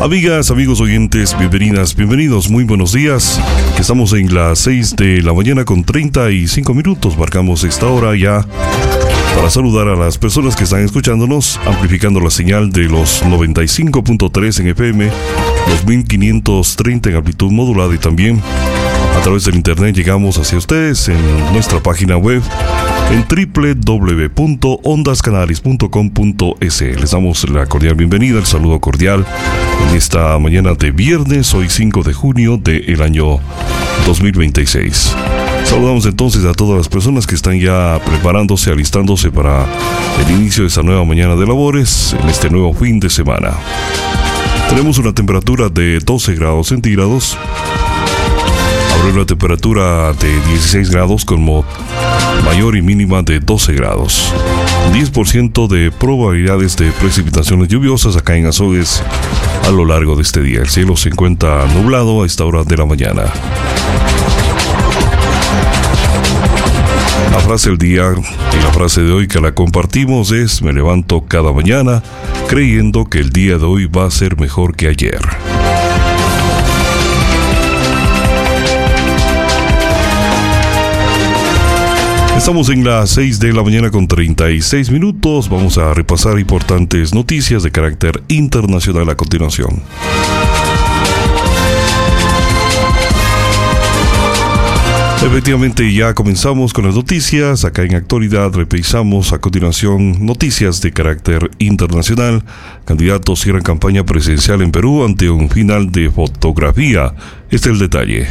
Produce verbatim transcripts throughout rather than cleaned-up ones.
Amigas, amigos oyentes, bienvenidas, bienvenidos, muy buenos días. Estamos en las seis de la mañana con treinta y cinco minutos. Marcamos esta hora ya para saludar a las personas que están escuchándonos, amplificando la señal de los noventa y cinco punto tres en F M, los mil quinientos treinta en amplitud modulada, y también a través del internet llegamos hacia ustedes en nuestra página web en doble u doble u doble u punto ondas canales punto com punto es. Les damos la cordial bienvenida, el saludo cordial en esta mañana de viernes, hoy cinco de junio del año dos mil veintiséis. Saludamos entonces a todas las personas que están ya preparándose, alistándose para el inicio de esta nueva mañana de labores en este nuevo fin de semana. Tenemos una temperatura de doce grados centígrados. Habrá una temperatura de dieciséis grados con mayor y mínima de doce grados. diez por ciento de probabilidades de precipitaciones lluviosas acá en Azogues a lo largo de este día. El cielo se encuentra nublado a esta hora de la mañana. La frase del día y la frase de hoy que la compartimos es: me levanto cada mañana creyendo que el día de hoy va a ser mejor que ayer. Estamos en las seis de la mañana con treinta y seis minutos. Vamos a repasar importantes noticias de carácter internacional a continuación. Efectivamente, ya comenzamos con las noticias. Acá en Actualidad revisamos a continuación noticias de carácter internacional. Candidatos cierran campaña presidencial en Perú ante un final de fotografía. Este es el detalle.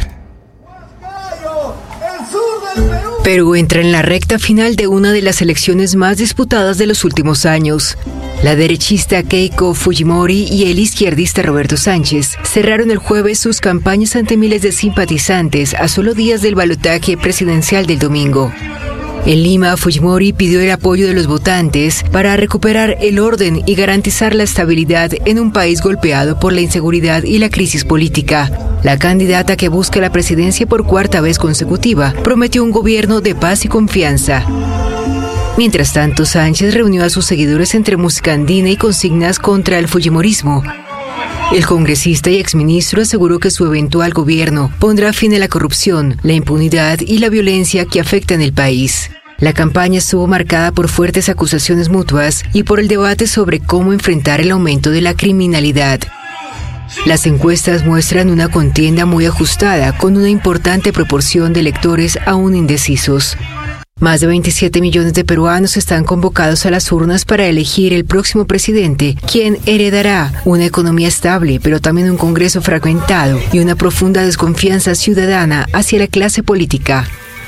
Perú entra en la recta final de una de las elecciones más disputadas de los últimos años. La derechista Keiko Fujimori y el izquierdista Roberto Sánchez cerraron el jueves sus campañas ante miles de simpatizantes a solo días del balotaje presidencial del domingo. En Lima, Fujimori pidió el apoyo de los votantes para recuperar el orden y garantizar la estabilidad en un país golpeado por la inseguridad y la crisis política. La candidata, que busca la presidencia por cuarta vez consecutiva, prometió un gobierno de paz y confianza. Mientras tanto, Sánchez reunió a sus seguidores entre música andina y consignas contra el fujimorismo. El congresista y exministro aseguró que su eventual gobierno pondrá fin a la corrupción, la impunidad y la violencia que afectan el país. La campaña estuvo marcada por fuertes acusaciones mutuas y por el debate sobre cómo enfrentar el aumento de la criminalidad. Las encuestas muestran una contienda muy ajustada, con una importante proporción de electores aún indecisos. Más de veintisiete millones de peruanos están convocados a las urnas para elegir el próximo presidente, quien heredará una economía estable, pero también un Congreso fragmentado y una profunda desconfianza ciudadana hacia la clase política.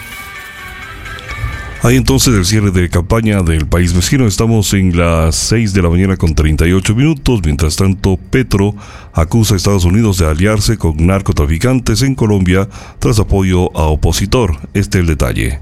Hay entonces el cierre de campaña del país vecino. Estamos en las seis de la mañana con treinta y ocho minutos. Mientras tanto, Petro acusa a Estados Unidos de aliarse con narcotraficantes en Colombia tras apoyo a opositor. Este es el detalle.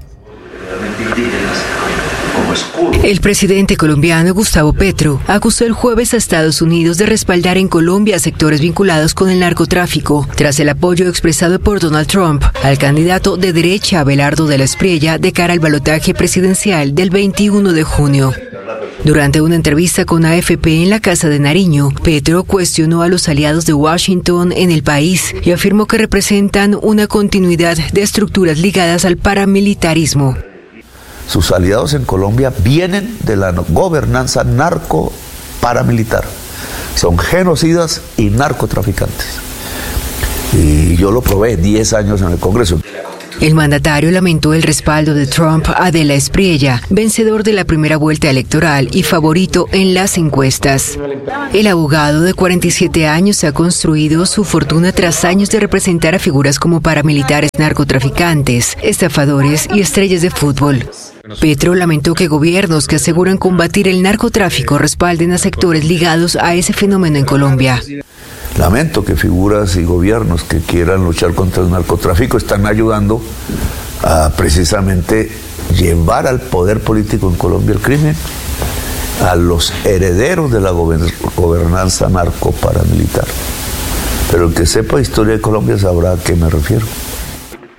El presidente colombiano Gustavo Petro acusó el jueves a Estados Unidos de respaldar en Colombia sectores vinculados con el narcotráfico, tras el apoyo expresado por Donald Trump al candidato de derecha Abelardo de la Espriella de cara al balotaje presidencial del veintiuno de junio. Durante una entrevista con A F P en la Casa de Nariño, Petro cuestionó a los aliados de Washington en el país y afirmó que representan una continuidad de estructuras ligadas al paramilitarismo. Sus aliados en Colombia vienen de la gobernanza narco-paramilitar. Son genocidas y narcotraficantes. Y yo lo probé diez años en el Congreso. El mandatario lamentó el respaldo de Trump a De la Espriella, vencedor de la primera vuelta electoral y favorito en las encuestas. El abogado de cuarenta y siete años ha construido su fortuna tras años de representar a figuras como paramilitares, narcotraficantes, estafadores y estrellas de fútbol. Petro lamentó que gobiernos que aseguran combatir el narcotráfico respalden a sectores ligados a ese fenómeno en Colombia. Lamento que figuras y gobiernos que quieran luchar contra el narcotráfico están ayudando a precisamente llevar al poder político en Colombia el crimen, a los herederos de la gobernanza narco-paramilitar. Pero el que sepa historia de Colombia sabrá a qué me refiero.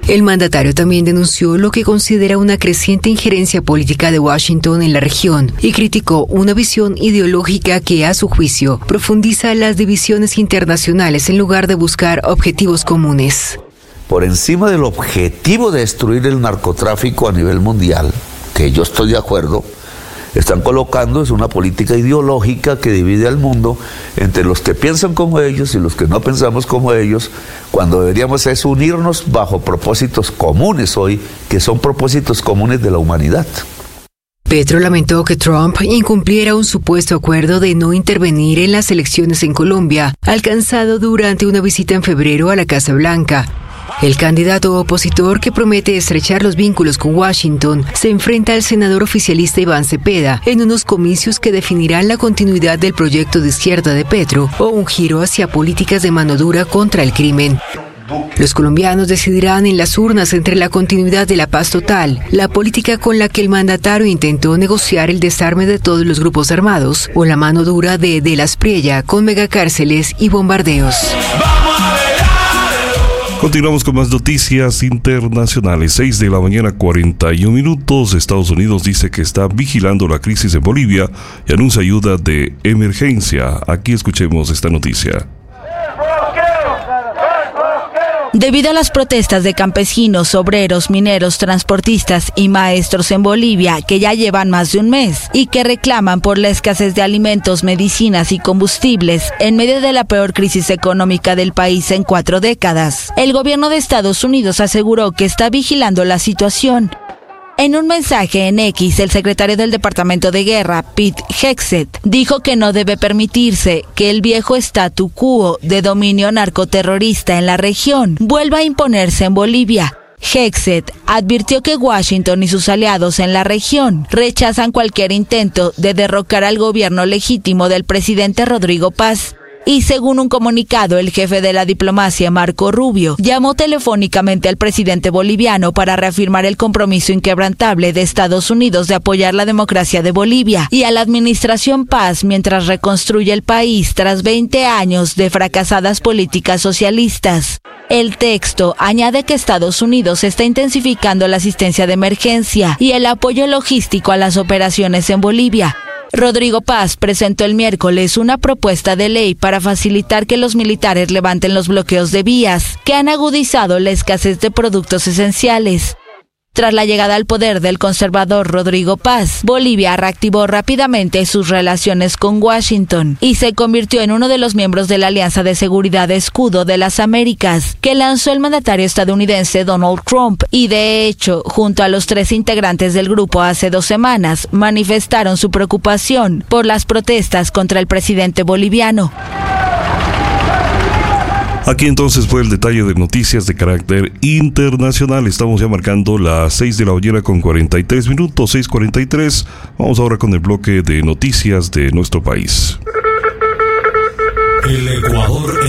El mandatario también denunció lo que considera una creciente injerencia política de Washington en la región y criticó una visión ideológica que, a su juicio, profundiza las divisiones internacionales en lugar de buscar objetivos comunes. Por encima del objetivo de destruir el narcotráfico a nivel mundial, que yo estoy de acuerdo, están colocando es una política ideológica que divide al mundo entre los que piensan como ellos y los que no pensamos como ellos, cuando deberíamos es unirnos bajo propósitos comunes hoy, que son propósitos comunes de la humanidad. Petro lamentó que Trump incumpliera un supuesto acuerdo de no intervenir en las elecciones en Colombia, alcanzado durante una visita en febrero a la Casa Blanca. El candidato opositor, que promete estrechar los vínculos con Washington, se enfrenta al senador oficialista Iván Cepeda en unos comicios que definirán la continuidad del proyecto de izquierda de Petro o un giro hacia políticas de mano dura contra el crimen. Los colombianos decidirán en las urnas entre la continuidad de la paz total, la política con la que el mandatario intentó negociar el desarme de todos los grupos armados, o la mano dura de De las Priella con megacárceles y bombardeos. Continuamos con más noticias internacionales. seis de la mañana, cuarenta y un minutos. Estados Unidos dice que está vigilando la crisis en Bolivia y anuncia ayuda de emergencia. Aquí escuchemos esta noticia. Debido a las protestas de campesinos, obreros, mineros, transportistas y maestros en Bolivia, que ya llevan más de un mes y que reclaman por la escasez de alimentos, medicinas y combustibles en medio de la peor crisis económica del país en cuatro décadas, el gobierno de Estados Unidos aseguró que está vigilando la situación. En un mensaje en X, el secretario del Departamento de Guerra, Pete Hegseth, dijo que no debe permitirse que el viejo statu quo de dominio narcoterrorista en la región vuelva a imponerse en Bolivia. Hegseth advirtió que Washington y sus aliados en la región rechazan cualquier intento de derrocar al gobierno legítimo del presidente Rodrigo Paz. Y según un comunicado, el jefe de la diplomacia, Marco Rubio, llamó telefónicamente al presidente boliviano para reafirmar el compromiso inquebrantable de Estados Unidos de apoyar la democracia de Bolivia y a la administración Paz mientras reconstruye el país tras veinte años de fracasadas políticas socialistas. El texto añade que Estados Unidos está intensificando la asistencia de emergencia y el apoyo logístico a las operaciones en Bolivia. Rodrigo Paz presentó el miércoles una propuesta de ley para facilitar que los militares levanten los bloqueos de vías, que han agudizado la escasez de productos esenciales. Tras la llegada al poder del conservador Rodrigo Paz, Bolivia reactivó rápidamente sus relaciones con Washington y se convirtió en uno de los miembros de la Alianza de Seguridad Escudo de las Américas, que lanzó el mandatario estadounidense Donald Trump, y de hecho, junto a los tres integrantes del grupo hace dos semanas, manifestaron su preocupación por las protestas contra el presidente boliviano. Aquí entonces fue el detalle de noticias de carácter internacional. Estamos ya marcando las seis de la mañana con cuarenta y tres minutos, seis cuarenta y tres. Vamos ahora con el bloque de noticias de nuestro país. El Ecuador